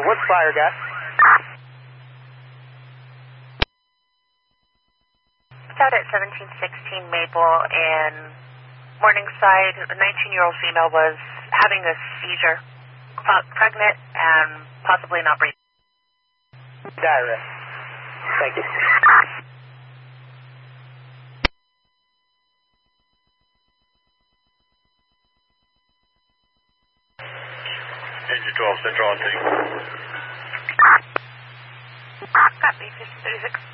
What's fire gas? Out at 1716 Maple in Morningside, a 19-year-old female was having a seizure, pregnant and possibly not breathing. Diarrhea. Thank you. Engine 12, Central on scene. Copy, 5636.